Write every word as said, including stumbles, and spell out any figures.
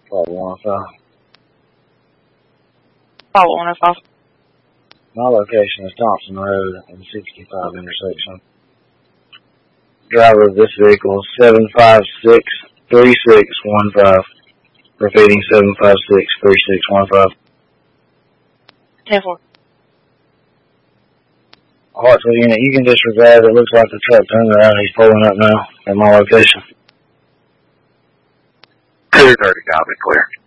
Five one oh five. Five one oh five. My location is Thompson Road and sixty-five intersection. Driver of this vehicle is seven five six three six one five. Repeating seven five six three six one five. ten four. Hartsville unit, you can disregard. It looks like the truck turned around. He's pulling up now at my location. two thirty, copy, clear.